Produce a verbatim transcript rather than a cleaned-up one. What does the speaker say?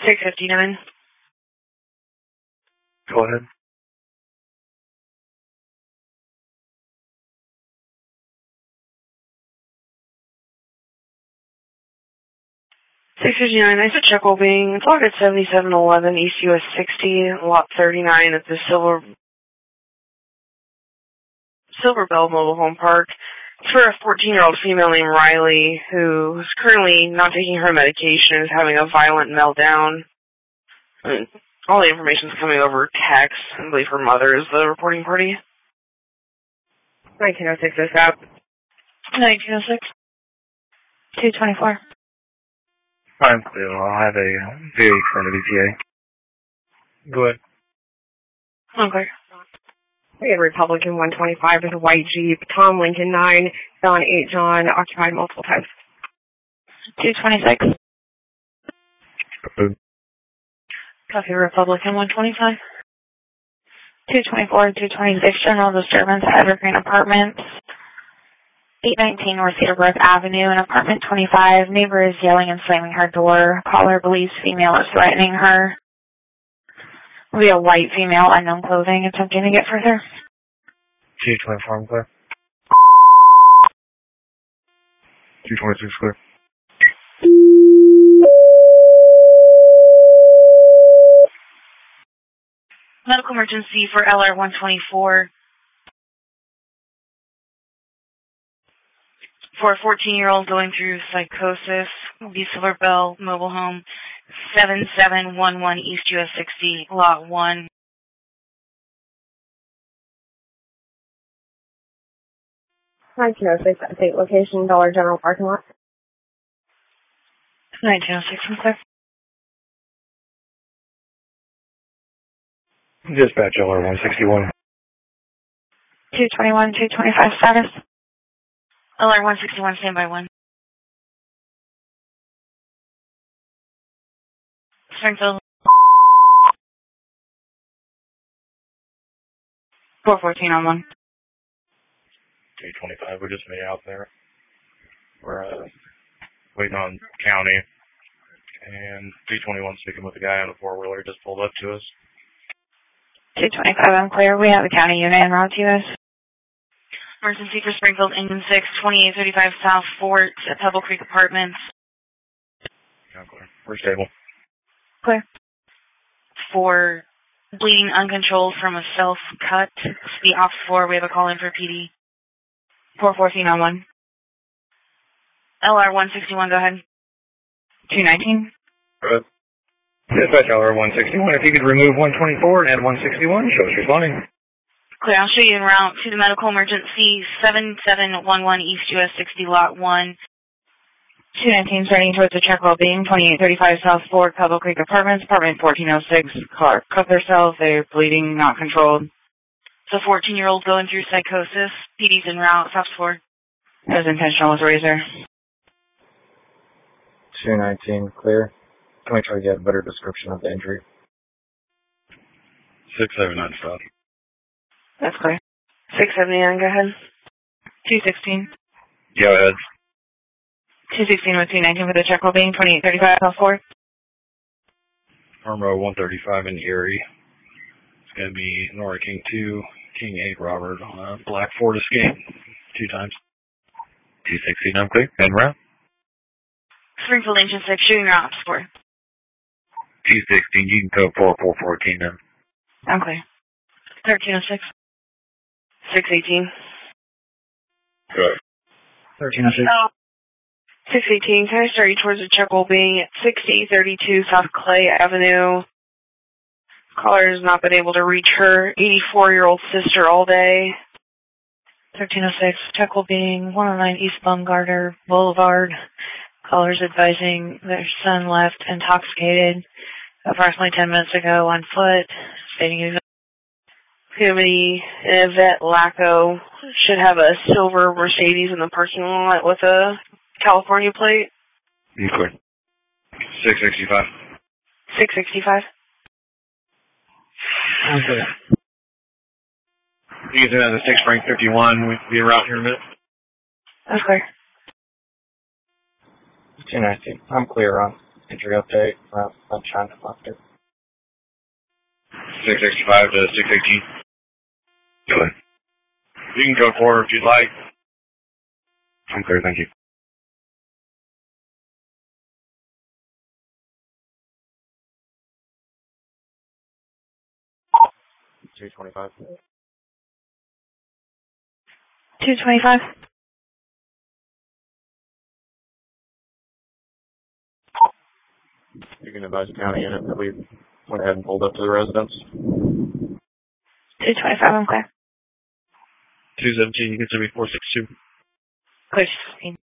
six fifty-nine. Go ahead. six fifty-nine, I said check well-being. It's logged at seventy-seven eleven East U S sixty, lot thirty-nine at the Silver Silver Bell Mobile Home Park. It's for a fourteen-year-old female named Riley who is currently not taking her medication and is having a violent meltdown. And all the information is coming over text. I believe her mother is the reporting party. nineteen oh six is out. nineteen oh six. two twenty-four. I'm clear. I'll have a V eight for an V P A. Go ahead. Okay. We had Republican one twenty-five with a white Jeep, Tom Lincoln nine, Don eight John, occupied multiple times. two twenty-six. Boom. Copy Republican one twenty-five. two twenty-four, two twenty-six, general disturbance at Evergreen Apartments. eight nineteen North Cedarbrooke Avenue in apartment twenty-five. Neighbor is yelling and slamming her door. Caller believes female is threatening her. Will be a white female, unknown clothing, attempting to get further. two twenty-four, I'm clear. two twenty-six, clear. Medical emergency for L R one twenty-four. For a fourteen-year-old going through psychosis, the Silver Bell Mobile Home, seven seven one one East U S sixty, Lot one. nineteen oh six, update location, Dollar General parking lot. nineteen oh six, I'm clear. Dispatch L R one sixty-one. two twenty-one, two twenty-five status. L R one sixty-one, standby one. Springfield. four fourteen on one. two twenty-five, we just made out there. We're uh, waiting on county. And two twenty-one speaking with the guy on the four-wheeler just pulled up to us. two twenty-five, I'm clear. We have a county unit en route to us. Emergency for Springfield, engine six, twenty-eight thirty-five South Fort at Pebble Creek Apartments. Yeah, clear. We're stable. Clear. For bleeding uncontrolled from a self-cut, the off floor, we have a call in for P D. four fourteen on one. L R one sixty-one, go ahead. two nineteen. Go ahead. Dispatch L R one sixty-one, if you could remove one twenty-four and add one sixty-one, show us responding. Clear, I'll show you en route to the medical emergency, seven seven one one East U S sixty, Lot one. two nineteen, starting towards the check well-being, twenty-eight thirty-five South Fort, Pebble Creek Apartments, apartment fourteen oh six, car cut themselves, they're bleeding, not controlled. It's a fourteen-year-old going through psychosis, P D's en route, South Fort. That was intentional with razor. two nineteen, clear. Can we try to get a better description of the injury? six seventy-nine, stop. That's clear. six seventy-nine, go ahead. two sixteen. Go ahead. two sixteen with two nineteen for the check well-being, twenty-eight thirty-five South Fort. Farm Road one thirty-five in Erie. It's going to be Nora King two, King eight Robert on a black Ford Escape. Two times. two sixteen, I'm clear. En route. Springfield engine six, shooting route, score. two sixteen, you can code four four fourteen then. I'm clear. thirteen oh six. six eighteen. Good. thirteen oh six. Oh. six eighteen, can I start you towards the check well-being at sixty thirty-two South Clay Avenue. Caller has not been able to reach her eighty-four-year-old sister all day. thirteen oh six, check well-being, one oh nine East Baumgartner Boulevard. Callers advising their son left intoxicated approximately ten minutes ago on foot, stating he's activity. Yvette Lacco should have a silver Mercedes in the parking lot with a California plate. You clear. six sixty-five. six sixty-five. I'm clear. Using it as a six Frank fifty-one. We'll be around here in a minute. That's clear. two nineteen. I'm clear on Entry update. Uh, I'm trying to find it. six sixty-five to six eighteen. Go ahead. You can go forward if you'd like. I'm clear, thank you. two twenty-five. two twenty-five. You can advise the county unit that we went ahead and pulled up to the residence. two twenty-five, I'm clear. two seventeen, you can send me four six two. Clear sixteen.